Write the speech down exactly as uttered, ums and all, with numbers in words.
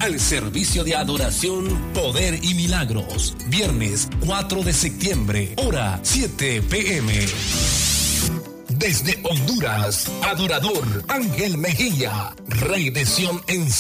al servicio de adoración, poder y milagros. Viernes cuatro de septiembre, hora siete p m Desde Honduras, adorador Ángel Mejía, Rey de Sion en